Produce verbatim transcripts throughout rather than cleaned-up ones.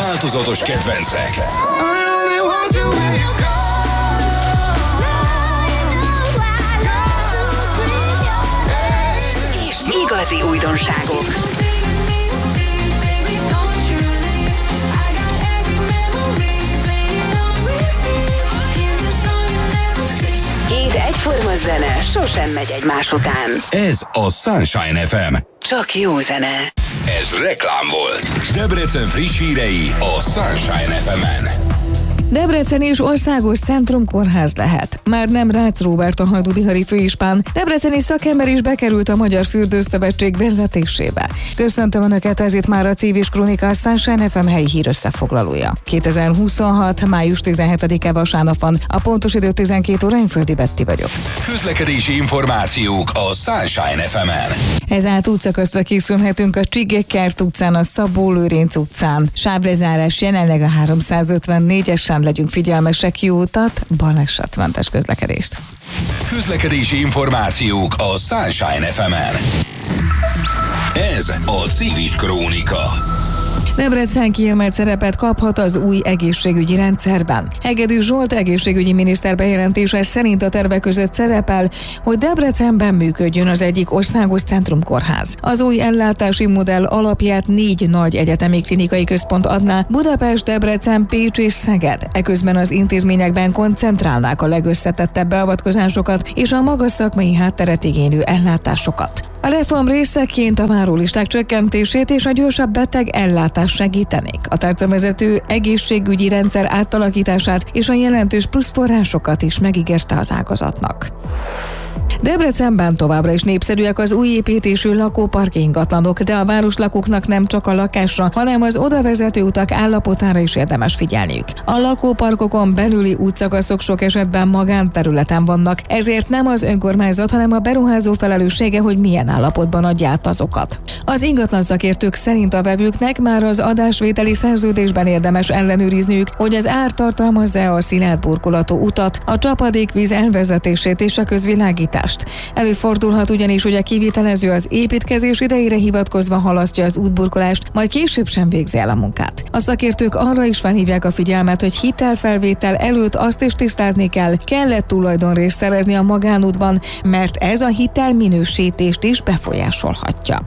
változatos kedvencek. És igazi újdonságok. Két egyforma zene sosem megy egymás után. Ez a Sunshine ef em. Csak jó zene. Ez reklám volt. Debrecen friss hírei a Sunshine ef emen. Debrecen is országos centrumkórház lehet. Már nem Rácz Róbert a hajdúbihari főispán, debreceni szakember is bekerült a Magyar Fürdőszövetség vezetésébe. Köszöntöm Önöket, ez itt már a Civis Krónika, a Sunshine ef em helyi hír összefoglalója. kétezer-huszonhat. május tizenhetedike vasárnap van, a pontos idő tizenkét óra, én Földi Betti vagyok. Közlekedési információk a Sunshine ef emen. Ezáltal útszakaszra készülhetünk a Csigek-Kert utcán, a Szabó-Lőrinc utcán. Sávrezárás jelenleg a háromszázötvennégyesen, legyünk figyelmesek, jó utat, balesetmentes közlekedést. Közlekedési információk a Sunshine ef emen. Ez a Civis Krónika. Debrecen kiemelt szerepet kaphat az új egészségügyi rendszerben. Hegedű Zsolt egészségügyi miniszter bejelentése szerint a tervek között szerepel, hogy Debrecenben működjön az egyik országos centrumkórház. Az új ellátási modell alapját négy nagy egyetemi klinikai központ adná: Budapest, Debrecen, Pécs és Szeged. Eközben az intézményekben koncentrálnák a legösszetettebb beavatkozásokat és a magas szakmai hátteret igénylő ellátásokat. A reform részeként a várólisták csökkentését és a gyorsabb beteg ellátást segítenék. A tárcavezető egészségügyi rendszer átalakítását és a jelentős pluszforrásokat is megígérte az ágazatnak. Debrecenben továbbra is népszerűek az új építésű lakópark ingatlanok, de a városlakóknak nem csak a lakásra, hanem az odavezető utak állapotára is érdemes figyelniük. A lakóparkokon belüli útszakaszok sok esetben magánterületen vannak, ezért nem az önkormányzat, hanem a beruházó felelőssége, hogy milyen állapotban adja át azokat. Az ingatlan szakértők szerint a vevőknek már az adásvételi szerződésben érdemes ellenőrizniük, hogy az ár tartalmazza a szilárd burkolatú utat, a csapadékvíz elvezetését és a közvilágítást. Előfordulhat ugyanis, hogy a kivitelező az építkezés idejére hivatkozva halasztja az útburkolást, majd később sem végzi el a munkát. A szakértők arra is felhívják a figyelmet, hogy hitelfelvétel előtt azt is tisztázni kell, kell-e tulajdonrészt szerezni a magánútban, mert ez a hitel minősítést is befolyásolhatja.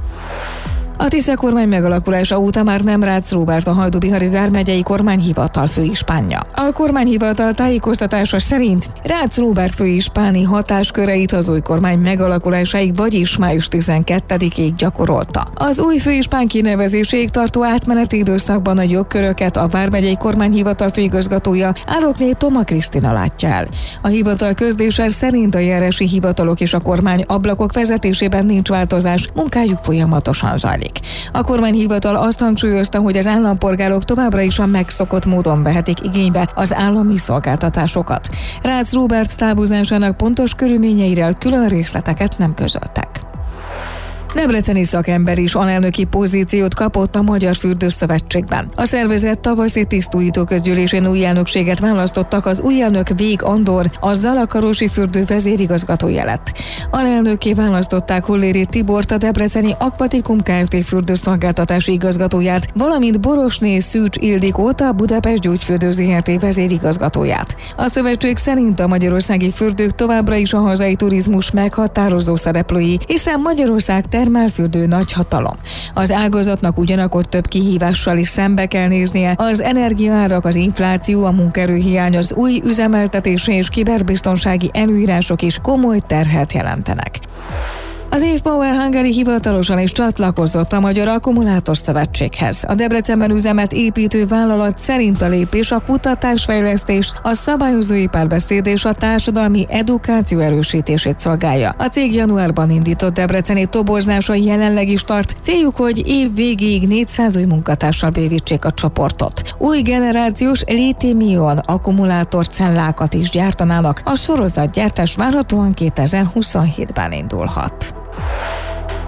A Tisza kormány megalakulása óta már nem Rácz Róbert a Hajdúbihari vármegyei kormányhivatal főispánja. A kormányhivatal tájékoztatása szerint Rácz Róbert főispáni hatásköreit az új kormány megalakulásáig, vagyis május tizenkettedikéig gyakorolta. Az új főispán kinevezéséig tartó átmeneti időszakban a jogköröket a vármegyei kormányhivatal főigazgatója, Árokné Toma Krisztina látja el. A hivatal közlése szerint a járási hivatalok és a kormány ablakok vezetésében nincs változás, munkájuk folyamatosan zajlik. A kormányhivatal azt hangsúlyozta, hogy az állampolgárok továbbra is a megszokott módon vehetik igénybe az állami szolgáltatásokat. Rácz Róbert távozásának pontos körülményeiről külön részleteket nem közöltek. Debreceni szakember is alelnöki pozíciót kapott a Magyar Fürdőszövetségben. A szervezet tavaszi tisztújító közgyűlésén új elnökséget választottak, az új elnök Vég Andor, a Zalakarosi fürdő vezérigazgatója lett. Alelnökké választották Holléri Tibort, a debreceni Aquatikum Kft. Fürdőszolgáltatási igazgatóját, valamint Borosné Szűcs Ildikót, a Budapest Gyógyfürdő zé er té vezérigazgatóját. A szövetség szerint a magyarországi fürdők továbbra is a hazai turizmus meghatározó szereplői, hiszen Magyarország termálfürdő nagyhatalom. Az ágazatnak ugyanakkor több kihívással is szembe kell néznie. Az energiaárak, az infláció, a munkaerőhiány, az új üzemeltetési és kiberbiztonsági előírások is komoly terhet jelentenek. Az Eve Power Hungary hivatalosan is csatlakozott a Magyar Akkumulátor Szövetséghez. A Debrecenben üzemet építő vállalat szerint a lépés a kutatásfejlesztés, a szabályozói párbeszéd és a társadalmi edukáció erősítését szolgálja. A cég januárban indított debreceni toborzása jelenleg is tart. Céljuk, hogy év végéig négyszáz új munkatársal bővítsék a csoportot. Új generációs lítium-ion akkumulátorcellákat is gyártanának. A sorozatgyártás várhatóan kétezer-huszonhétben indulhat.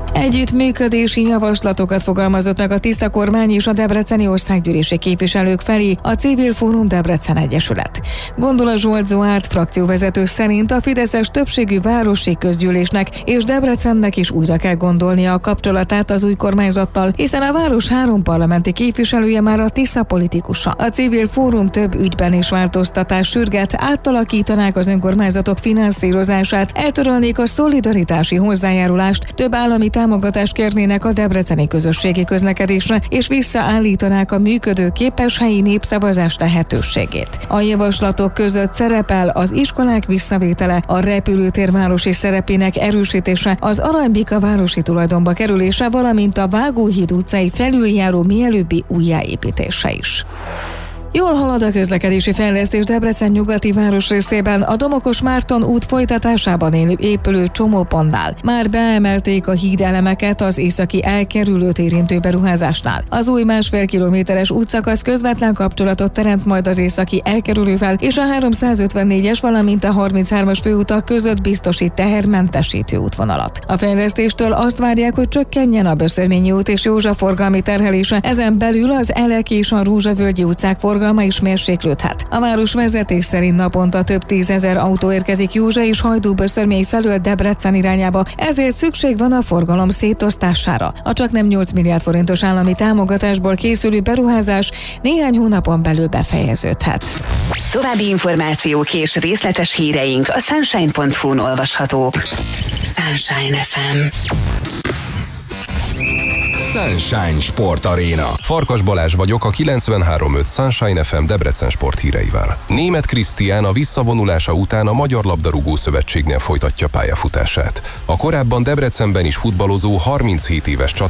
Együttműködési javaslatokat fogalmazott meg a Tisza kormány és a debreceni országgyűlési képviselők felé a Civil Fórum Debrecen Egyesület. Gondola Zsolt Zoárt frakcióvezető szerint a fideszes többségű városi közgyűlésnek és Debrecennek is újra kell gondolnia a kapcsolatát az új kormányzattal, hiszen a város három parlamenti képviselője már a Tisza politikusa. A Civil Fórum több ügyben is változtatás sürget, átalakítanák az önkormányzatok finanszírozását, eltörölnék a szolidaritási hozzájárulást, több állami támogatást kérnének a debreceni közösségi közlekedésre, és visszaállítanák a működő képes helyi népszavazás lehetőségét. A javaslatok között szerepel az iskolák visszavétele, a repülőtér városi szerepének erősítése, az Aranybika városi tulajdonba kerülése, valamint a Vágóhíd utcai felüljáró mielőbbi újjáépítése is. Jól halad a közlekedési fejlesztés Debrecen nyugati városrészében, a Domokos Márton út folytatásában épülő csomópontnál. Már beemelték a hídelemeket az északi elkerülőt érintő beruházásnál. Az új másfél kilométeres útszakasz közvetlen kapcsolatot teremt majd az északi elkerülővel és a háromszázötvennégyes, valamint a harminchármas főutak között biztosít tehermentesítő útvonalat. A fejlesztéstől azt várják, hogy csökkenjen a Böszörményi út és Józsa forgalmi terhelése, ezen belül az Elek és a Rózsavölgyi utcák forgalma is mérséklődhet. A város vezetés szerint naponta több tízezer autó érkezik Józsa és Hajdú-Böszörmény felől Debrecen irányába, ezért szükség van a forgalom szétosztására. A csaknem nyolc milliárd forintos állami támogatásból készülő beruházás néhány hónapon belül befejeződhet. További információk és részletes híreink a sunshine pont hu-n olvashatók. Sunshine ef em. Sunshine Sport Arena. Farkas Balázs vagyok a kilencvenhárom öt Sunshine ef em Debrecen sport híreivel. Németh Krisztián a visszavonulása után a Magyar Labdarúgó Szövetségnél folytatja pályafutását. A korábban Debrecenben is futballozó harminchét éves csatár